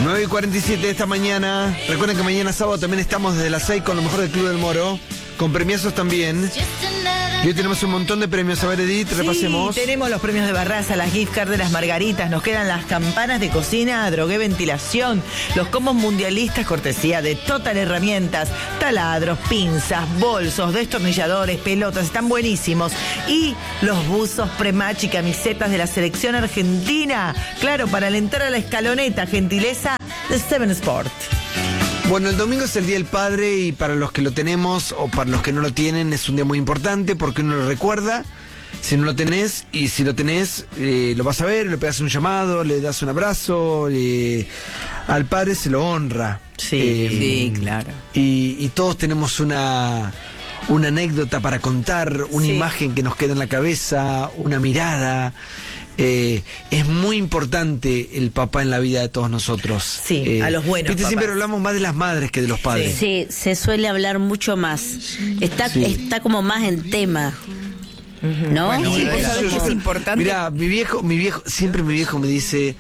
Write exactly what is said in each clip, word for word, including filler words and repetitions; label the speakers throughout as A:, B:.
A: nueve y cuarenta y siete de esta mañana. Recuerden que mañana sábado también estamos desde las seis con lo mejor del Club del Moro. Con premiazos también. Y hoy tenemos un montón de premios. A ver, Edith,
B: sí,
A: repasemos.
B: Tenemos los premios de Barraza, las gift cards de las Margaritas. Nos quedan las campanas de cocina, Drogué Ventilación. Los combos mundialistas, cortesía de Total Herramientas. Taladros, pinzas, bolsos, destornilladores, pelotas. Están buenísimos. Y los buzos pre-match y camisetas de la selección argentina. Claro, para alentar a la escaloneta. Gentileza de Seven Sport.
A: Bueno, el domingo es el Día del Padre y para los que lo tenemos o para los que no lo tienen es un día muy importante porque uno lo recuerda. Si no lo tenés y si lo tenés, eh, lo vas a ver, le pegas un llamado, le das un abrazo, eh, al padre se lo honra.
B: Sí,
A: eh,
B: sí, claro.
A: Y, y todos tenemos una, una anécdota para contar, una
B: sí.
A: imagen que nos queda en la cabeza, una mirada. Eh, es muy importante el papá en la vida de todos nosotros.
B: Sí,
A: eh,
B: a los buenos
A: Viste,
B: papás.
A: siempre hablamos más de las madres que de los padres.
C: Sí, se suele hablar mucho más. Está,
A: Sí.
C: está como más en tema. ¿No?
B: Bueno,
C: Sí,
B: bueno,
C: vos sabés
B: eso
C: que
B: es
C: es
B: importante.
A: Mira, mi viejo, mi viejo, siempre mi viejo me dice,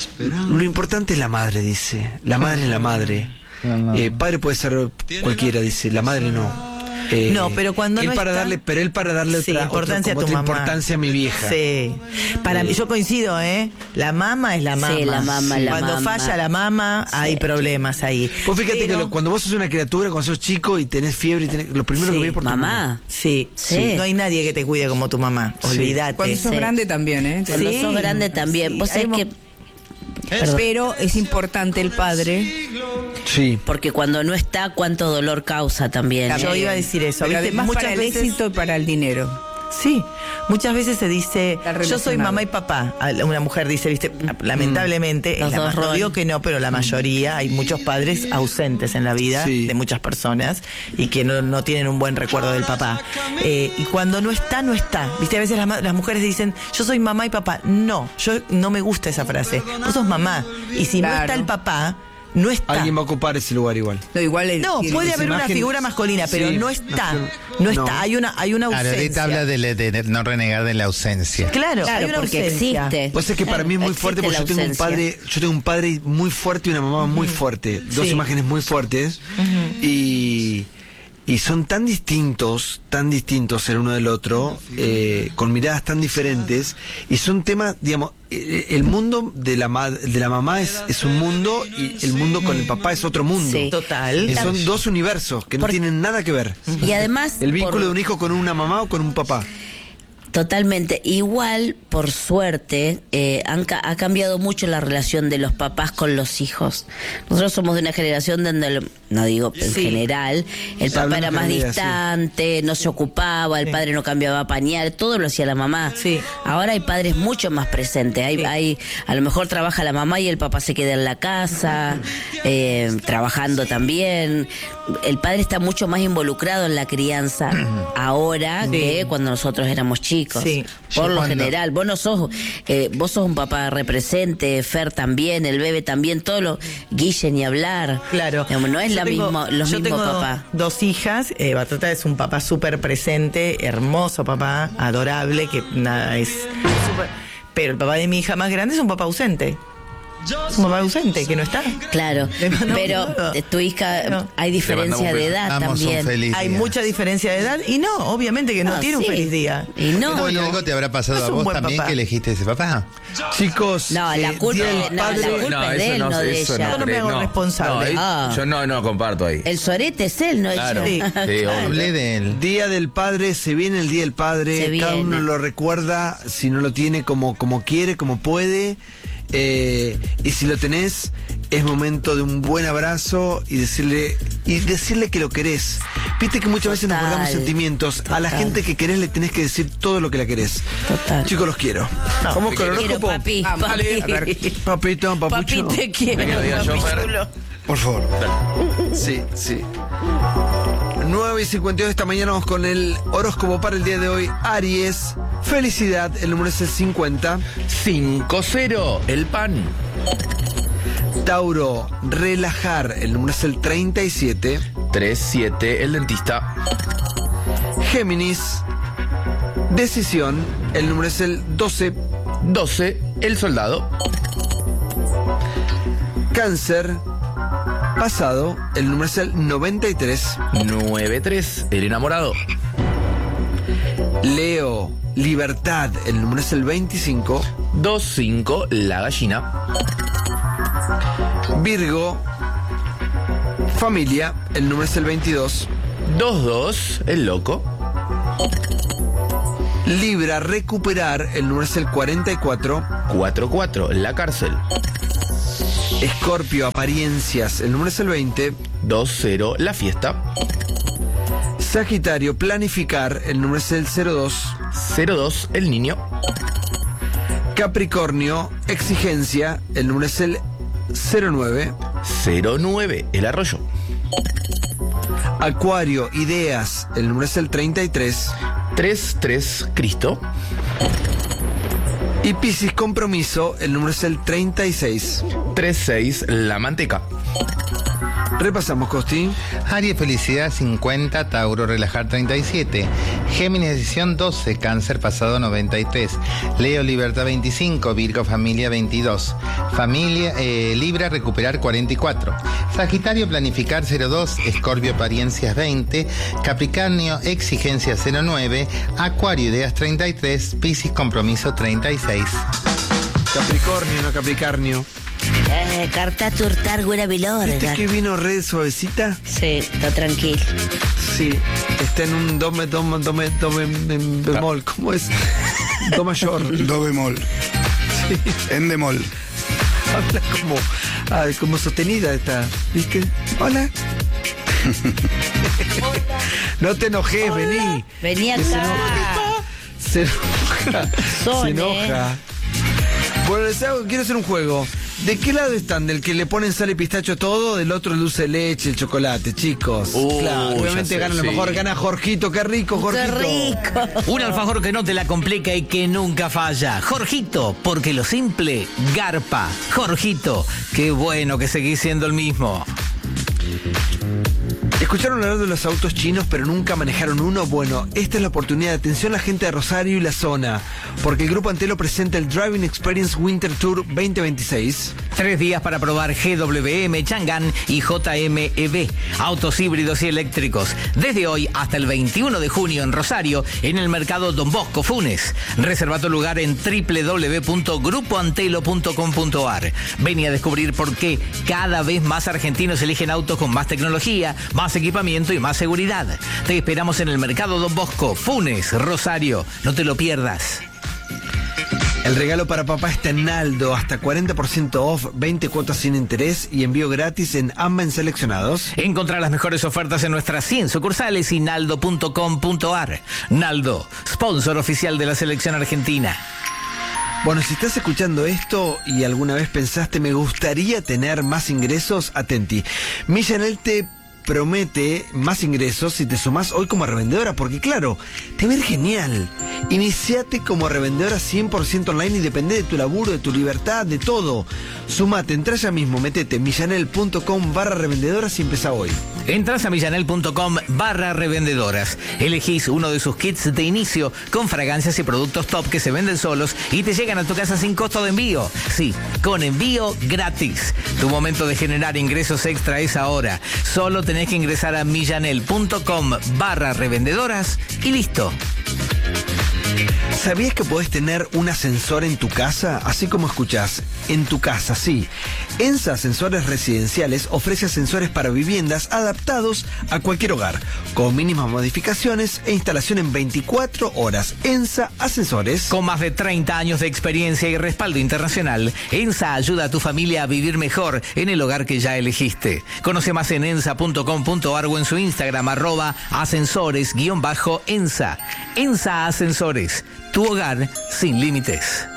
A: lo importante es la madre, dice. La madre es la madre. Eh, padre puede ser cualquiera, dice. La madre no. Eh,
B: No, pero cuando
A: él
B: no
A: para
B: está-
A: darle, pero él para darle
B: Sí,
A: otra,
B: importancia
A: otra,
B: a tu
A: otra
B: mamá.
A: importancia a mi vieja.
B: Sí. Para mí, yo coincido, ¿eh? La mama es la mama.
C: Sí, la mama, la
B: Cuando
C: mama.
B: falla la mama, hay problemas ahí.
A: Vos fíjate
B: Pero-
A: que lo- cuando vos sos una criatura, cuando sos chico y tenés fiebre, y tenés, lo primero
B: Sí,
A: que ves por tu
C: Mamá.
B: Sí,
C: Sí.
B: no hay nadie que te cuide como tu mamá. Olvídate.
D: Cuando sos
C: Sí.
D: grande también, ¿eh?
C: Cuando
B: Sí.
C: sos grande también.
B: Sí,
C: Vos sabés
B: hay mo-
C: que... Perdón.
D: Pero es importante el padre.
A: Sí.
C: Porque cuando no está, cuánto dolor causa también.
B: Yo
C: ¿eh?
B: iba a decir eso.
D: Pero
B: ¿viste?
D: además
B: Muchas
D: para el
B: veces-
D: éxito y para el dinero.
B: Sí, muchas veces se dice,
D: Está
B: yo soy
D: relacionado.
B: mamá y papá. Una mujer dice, viste, lamentablemente,
C: Los
B: la
C: dos
B: ma- no
C: roles.
B: digo que no, pero la mayoría, hay muchos padres ausentes en la vida
A: Sí.
B: de muchas personas y que no, no tienen un buen recuerdo del papá. Eh, y cuando no está, no está. Viste, a veces las, ma- las mujeres dicen, yo soy mamá y papá. No, yo no me gusta esa frase. Vos sos mamá. Y si no
D: Claro.
B: está el papá, no está.
A: Alguien va a ocupar ese lugar igual.
D: No, igual el-
B: No,
D: el-
B: puede
A: esa
B: haber una
A: imagen-
B: figura masculina, pero
A: Sí,
B: no está.
A: no,
B: No
A: no.
B: está. Hay una, hay una
E: Claro,
B: ausencia.
E: ahorita habla de, le- de no renegar de la ausencia.
B: Claro,
C: Claro,
B: hay una
C: porque
B: ausencia.
C: existe.
A: Pues es que para mí es muy
C: Existe
A: fuerte porque
C: la
A: yo tengo un
C: ausencia.
A: padre, yo tengo un padre muy fuerte y una mamá muy fuerte. Dos
B: Sí.
A: imágenes muy fuertes. Y, y son tan distintos, tan distintos el uno del otro, eh, con miradas tan diferentes. Y son temas, digamos, eh, el mundo de la ma- de la mamá es, es un mundo y el mundo con el papá es otro mundo.
C: Sí.
B: Total.
A: Y son dos universos que no
C: Por-
A: tienen nada que ver.
C: Y además...
A: El vínculo
C: por-
A: de un hijo con una mamá o con un papá.
C: Totalmente. Igual, por suerte, eh, han ca- ha cambiado mucho la relación de los papás con los hijos. Nosotros somos de una generación donde, el- no digo en
B: Sí.
C: general, el papá
A: Hablando
C: era más
A: en realidad,
C: distante, no se ocupaba, el
B: Sí.
C: padre no cambiaba pañal, todo lo hacía la mamá.
B: Sí.
C: Ahora hay padres mucho más presentes. Hay,
B: Sí.
C: hay, a lo mejor trabaja la mamá y el papá se queda en la casa, eh, trabajando también. El padre está mucho más involucrado en la crianza ahora
B: Sí.
C: que cuando nosotros éramos chicos.
B: Sí.
C: Por
E: Yo
C: lo
E: cuando-
C: general, vos no sos, eh, vos sos un papá represente, Fer también, el bebé también, todo lo, Guille ni hablar.
B: Claro.
C: Digamos, no es
B: Yo
C: la
B: tengo-
C: mismo, los
B: yo
C: mismos
B: tengo
C: papás.
B: Dos hijas. Eh, Batata es un papá súper presente, hermoso papá, adorable, que nada, es súper. Pero el papá de mi hija más grande es un papá ausente. Es un papá ausente, que no está.
C: Claro,
B: Le mando
C: pero
B: un saludo.
C: eh, tu hija,
B: Claro.
C: hay diferencia de edad
E: Ambos son
C: también.
E: felices.
B: Hay mucha diferencia de edad y no, obviamente que no,
C: Ah,
B: tiene un
C: sí.
B: feliz día.
C: Y no,
E: Bueno, ¿y algo te habrá pasado
B: es
E: a
B: un
E: vos
B: buen
E: también
B: papá.
E: que elegiste ese papá?
A: Chicos,
C: no, la
A: eh,
C: culpa,
A: Día del
C: no, la
A: Padre-
C: culpa es de él, no, de
F: eso
C: ella.
B: Yo no me
F: creo,
B: hago responsable.
F: ahí-
C: Ah.
F: Yo no, no comparto ahí.
C: El sorete es él, no
F: Claro.
C: ella.
F: Sí, obvio.
E: Hablé de él.
A: Día del Padre, se viene el Día del Padre,
C: Se
A: cada
C: viene.
A: uno lo recuerda, si no lo tiene como, como quiere, como puede, eh, y si lo tenés, es momento de un buen abrazo y decirle, y decirle que lo querés. Viste que muchas veces nos
C: Total,
A: guardamos sentimientos, a la
C: total.
A: gente que querés le tenés que decir todo lo que la querés.
C: Total.
A: Chicos, los quiero.
B: No,
A: Vamos
B: te
A: con el
C: Quiero,
A: horóscopo.
C: papi,
D: Ah, vale,
C: papi.
D: a ver.
A: Papito, papucho.
C: Papi, te quiero.
F: Venga, diga yo,
C: papi
F: Fer.
C: chulo.
A: Por favor. Sí, sí. nueve y cincuenta y dos de esta mañana vamos con el horóscopo para el día de hoy. Aries, felicidad, el número es el cincuenta.
F: cinco cero, el pan.
A: Tauro, relajar, el número es el treinta y siete.
F: tres siete, el dentista.
A: Géminis, decisión, el número es el doce.
F: doce, el soldado.
A: Cáncer, pasado, el número es el noventa y tres.
F: nueve tres, el enamorado.
A: Leo, libertad, el número es el veinticinco.
F: dos cinco, la gallina.
A: Virgo, familia, el número es el veintidós.
F: dos dos, el loco.
A: Libra, recuperar, el número es el cuarenta y cuatro.
F: cuatro cuatro, la cárcel.
A: Escorpio, apariencias, el número es el veinte.
F: dos cero, la fiesta.
A: Sagitario, planificar, el número es el cero dos.
F: cero dos, el niño.
A: Capricornio, exigencia, el número es el cero nueve.
F: cero nueve, el arroyo.
A: Acuario, ideas, el número es el treinta y tres.
F: tres tres, Cristo.
A: Y Piscis, compromiso, el número es el treinta y seis.
F: tres seis, la manteca.
A: Repasamos, Costi.
E: Aries, felicidad cincuenta, Tauro, relajar treinta y siete, Géminis, decisión doce, Cáncer, pasado noventa y tres, Leo, libertad veinticinco, Virgo, familia veintidós, familia, eh, Libra, recuperar cuarenta y cuatro, Sagitario, planificar cero dos, Escorpio, apariencias veinte, Capricornio, exigencia cero nueve, Acuario, ideas treinta y tres, Piscis, compromiso treinta y seis.
A: Capricornio, no Capricornio.
C: Eh, carta turtar güera
A: ¿Viste
C: vilorga.
A: que vino re suavecita?
C: Sí, está tranquilo.
A: Sí, está en un do, me- do, me- do, me- do, me- me- bemol. ¿Cómo es? Do mayor.
G: Do bemol. En bemol.
A: Habla como, ah, como sostenida esta, ¿viste? Hola. No te enojes, vení.
C: Vení
A: Que se
C: acá.
A: enoja. Se enoja.
C: Son,
A: se
C: eh.
A: enoja. Bueno, les hago- quiero hacer un juego. ¿De qué lado están? ¿Del que le ponen sal y pistacho a todo? ¿Del otro dulce de leche, el chocolate, chicos?
F: Uh,
A: claro,
F: ya
A: obviamente
F: sé,
A: gana lo
F: sí.
A: mejor, gana Jorgito, qué rico,
C: Qué
A: Jorgito.
C: rico.
H: Un alfajor que no te la complica y que nunca falla. Jorgito, porque lo simple garpa. Jorgito, qué bueno que seguís siendo el mismo.
A: ¿Escucharon hablar de los autos chinos pero nunca manejaron uno? Bueno, esta es la oportunidad. Atención a la gente de Rosario y la zona, porque el Grupo Antelo presenta el Driving Experience Winter Tour veinte veintiséis.
H: Tres días para probar G W M, Chang'an y J M E V. Autos híbridos y eléctricos. Desde hoy hasta el veintiuno de junio en Rosario, en el mercado Don Bosco Funes. Reserva tu lugar en doble u doble u doble u punto grupo antelo punto com punto a r. Vení a descubrir por qué cada vez más argentinos eligen autos con más tecnología, más equipamiento y más seguridad. Te esperamos en el mercado Don Bosco Funes, Rosario. No te lo pierdas.
A: El regalo para papá está en Naldo, hasta cuarenta por ciento off, veinte cuotas sin interés y envío gratis en Amben seleccionados.
H: Encontrá las mejores ofertas en nuestras cien sucursales y naldo punto com punto a r. Naldo, sponsor oficial de la selección argentina.
A: Bueno, si estás escuchando esto y alguna vez pensaste me gustaría tener más ingresos, atenti. Millanel te promete más ingresos si te sumás hoy como revendedora, porque claro, te va a ir genial. Iniciate como revendedora cien por ciento online y depende de tu laburo, de tu libertad, de todo. Sumate, entra ya mismo, metete millanel punto com barra revendedoras y empezá hoy.
H: Entras a millanel punto com barra revendedoras. Elegís uno de sus kits de inicio con fragancias y productos top que se venden solos y te llegan a tu casa sin costo de envío. Sí, con envío gratis. Tu momento de generar ingresos extra es ahora. Solo tenés que ingresar a millanel punto com barra revendedoras y listo.
A: ¿Sabías que podés tener un ascensor en tu casa? Así como escuchás, en tu casa, sí. ENSA Ascensores Residenciales ofrece ascensores para viviendas adaptados a cualquier hogar, con mínimas modificaciones e instalación en veinticuatro horas. ENSA Ascensores.
H: Con más de treinta años de experiencia y respaldo internacional, ENSA ayuda a tu familia a vivir mejor en el hogar que ya elegiste. Conoce más en ensa punto com punto a r o en su Instagram, arroba ascensores-ensa. ENSA Ascensores, tu hogar sin límites.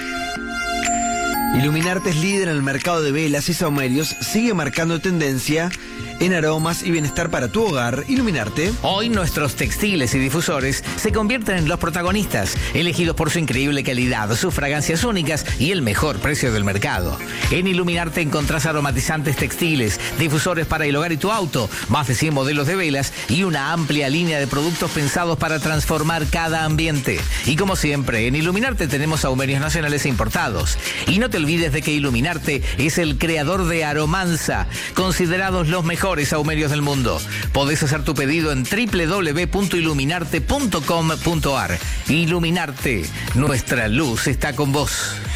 A: Iluminarte es líder en el mercado de velas y saumerios, sigue marcando tendencia en aromas y bienestar para tu hogar. Iluminarte.
H: Hoy nuestros textiles y difusores se convierten en los protagonistas, elegidos por su increíble calidad, sus fragancias únicas y el mejor precio del mercado. En Iluminarte encontrás aromatizantes textiles, difusores para el hogar y tu auto, más de cien modelos de velas y una amplia línea de productos pensados para transformar cada ambiente. Y como siempre, en Iluminarte tenemos saumerios nacionales e importados. Y no te olvides de que Iluminarte es el creador de Aromanza, considerados los mejores sahumerios del mundo. Podés hacer tu pedido en doble u doble u doble u punto iluminarte punto com punto a r. Iluminarte, nuestra luz está con vos.